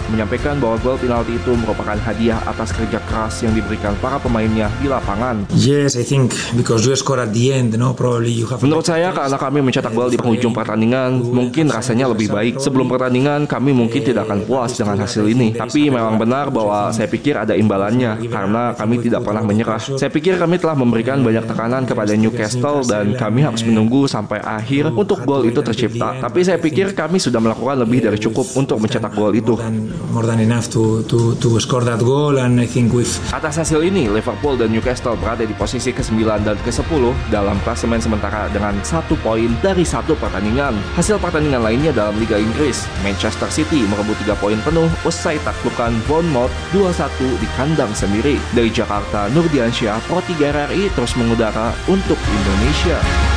menyampaikan bahwa gol penalti itu merupakan hadiah atas kerja keras yang diberikan para pemainnya di lapangan. Yes, I think because you score at the end, no, probably you have. Menurut saya, karena kami mencetak gol di penghujung pertandingan, mungkin rasanya lebih baik. Sebelum pertandingan, kami mungkin tidak akan puas dengan hasil ini. Tapi memang benar bahwa saya pikir ada imbalannya, karena kami tidak pernah menyerah. Saya pikir kami telah memberikan banyak tekanan kepada Newcastle dan kami harus menunggu sampai akhir untuk gol itu tercipta. Tapi saya pikir kami sudah melakukan lebih dari cukup untuk mencetak gol itu. More than enough to score that goal, and I think Atas hasil ini, Liverpool dan Newcastle berada di posisi ke-9 dan ke-10 dalam klasemen sementara dengan 1 poin dari 1 pertandingan. Hasil pertandingan lainnya dalam Liga Inggris, Manchester City merebut 3 poin penuh usai taklukan Bournemouth 2-1 di kandang sendiri. Dari Jakarta, Nurdiansyah, Pro 3 RRI terus mengudara untuk Indonesia.